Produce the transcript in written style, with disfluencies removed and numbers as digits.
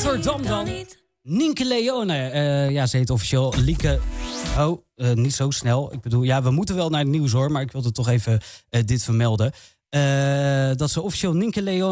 Rotterdam dan. Nienke Leone. Ja, ze heet officieel Lieke... Oh, niet zo snel. Ik bedoel, ja, we moeten wel naar het nieuws hoor. Maar ik wilde toch even dit vermelden. Dat ze officieel Nienke Leone